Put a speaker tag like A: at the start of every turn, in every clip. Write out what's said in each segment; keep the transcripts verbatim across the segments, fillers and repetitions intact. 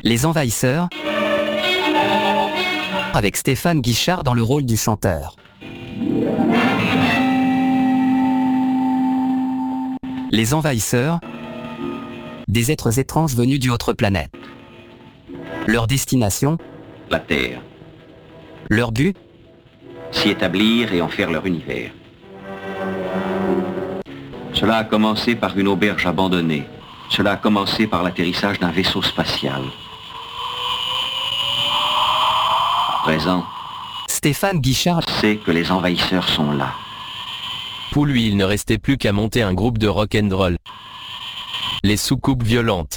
A: Les Envahisseurs, avec Stéphane Guichard dans le rôle du chanteur. Les Envahisseurs, des êtres étranges venus d'une autre planète. Leur destination,
B: la Terre.
A: leur but,
B: S'y établir et en faire leur univers. Cela a commencé par une auberge abandonnée. Cela a commencé par l'atterrissage d'un vaisseau spatial. À présent,
A: Stéphane Guichard
B: sait que les envahisseurs sont là.
C: Pour lui, il ne restait plus qu'à monter un groupe de rock'n'roll. Les soucoupes violentes.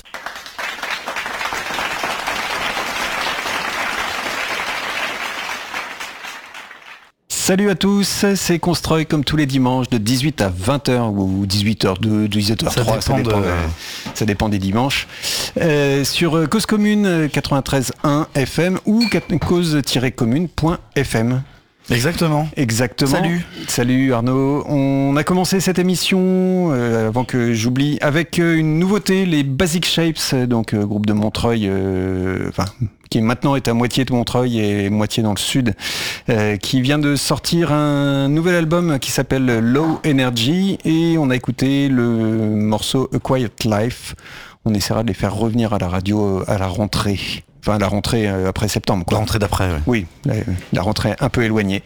D: Salut à tous, c'est Constroy comme tous les dimanches de dix-huit à vingt heures ou dix-huit heures deux, dix-huit heures trois, ça dépend, ça dépend, de... euh, ça dépend des dimanches. Euh, sur Cause Commune quatre-vingt-treize virgule un F M ou cause tiret commune point F M.
E: Exactement.
D: Exactement.
E: Salut.
D: Salut Arnaud. On a commencé cette émission, euh, avant que j'oublie, avec euh, une nouveauté, les Basic Shapes, donc euh, groupe de Montreuil, euh, enfin, qui maintenant est à moitié de Montreuil et moitié dans le sud, euh, qui vient de sortir un nouvel album qui s'appelle Low Energy, et on a écouté le morceau A Quiet Life. On essaiera de les faire revenir à la radio à la rentrée. Enfin, la rentrée euh, après septembre, quoi.
E: La rentrée d'après, ouais.
D: Oui, la, la rentrée un peu éloignée.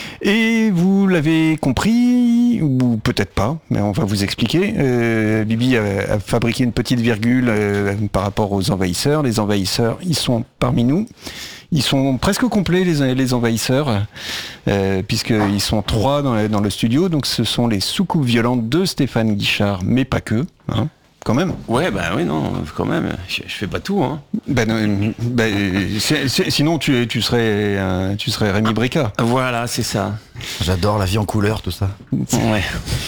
D: Et vous l'avez compris, ou peut-être pas, mais on va vous expliquer. Euh, Bibi a, a fabriqué une petite virgule euh, par rapport aux envahisseurs. Les envahisseurs, ils sont parmi nous. Ils sont presque complets, les, les envahisseurs, euh, puisqu'ils sont trois dans, dans le studio. Donc ce sont les soucoupes violentes de Stéphane Guichard, mais pas que, hein. Quand même.
F: Ouais, bah oui, non, quand même. Je, je fais pas tout, hein.
D: Ben, euh, ben c'est, c'est, sinon tu, tu serais, euh, tu serais Rémi Brica.
F: Voilà, c'est ça.
E: J'adore la vie en couleur, tout ça.
F: Ouais.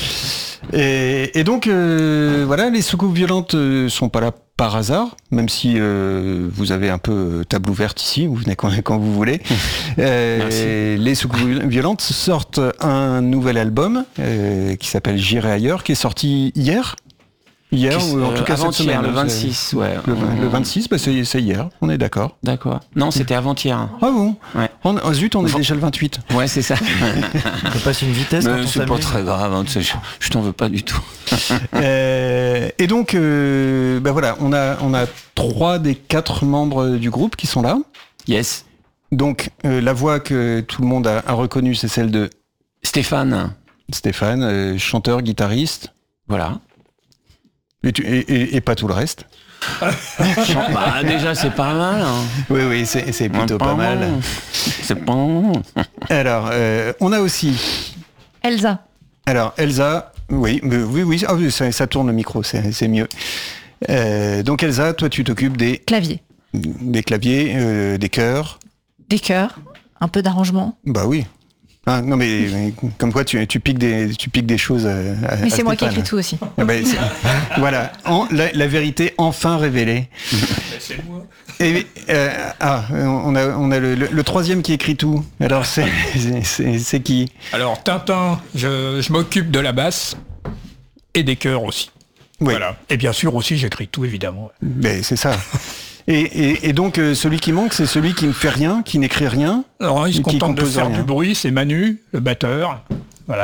D: Et, et donc, euh, voilà, les soucoupes violentes euh, sont pas là par hasard, même si euh, vous avez un peu table ouverte ici, vous venez quand, quand vous voulez. Euh, les soucoupes violentes sortent un nouvel album euh, qui s'appelle J'irai ailleurs, qui est sorti hier. Hier, ou en tout cas cette semaine.
F: Le vingt-six, ouais.
D: Le, le vingt-six, bah c'est, c'est hier, on est d'accord.
F: D'accord. Non, c'était avant-hier.
D: Ah bon?
F: Ouais.
D: On, oh zut, on est déjà le vingt-huit.
F: Ouais, c'est ça.
E: On passe une vitesse quand on
F: c'est pas
E: s'amuse.
F: très grave, hein, tu sais, je, je t'en veux pas du tout.
D: euh, et donc, euh, bah voilà, on a, on a trois des quatre membres du groupe qui sont là.
F: Yes.
D: Donc, euh, la voix que tout le monde a, a reconnue, c'est celle de
F: Stéphane.
D: Stéphane, euh, chanteur, guitariste.
F: Voilà.
D: Et, tu, et, et, et pas tout le reste.
F: Bah, déjà, c'est pas mal. Hein.
D: Oui, oui, c'est, c'est plutôt pas, pas mal.
F: C'est pas mal.
D: Alors, euh, on a aussi...
G: Elsa.
D: Alors, Elsa, oui, mais, oui, oui, ah, ça, ça tourne le micro, c'est, c'est mieux. Euh, donc, Elsa, toi, tu t'occupes des...
G: Claviers.
D: Des claviers, euh, des chœurs.
G: Des chœurs, un peu d'arrangement.
D: Bah oui. Ah, non mais, mais comme quoi tu, tu, piques des, tu piques des choses à, à
G: Mais c'est
D: à
G: moi qui
D: Stéphane.
G: écris tout aussi.
D: Ah bah, voilà, en, la, la vérité enfin révélée.
H: C'est moi.
D: Et, euh, ah, on a, on a le, le, le troisième qui écrit tout. Alors c'est, c'est, c'est, c'est qui?
H: Alors Tintin, je, je m'occupe de la basse et des chœurs aussi.
D: Oui.
H: Voilà. Et bien sûr aussi j'écris tout évidemment.
D: Mais c'est ça. Et, et, et donc euh, celui qui manque, c'est celui qui ne fait rien, qui n'écrit rien.
H: Alors il se
D: qui
H: contente de faire
D: rien.
H: du bruit, c'est Manu, le batteur.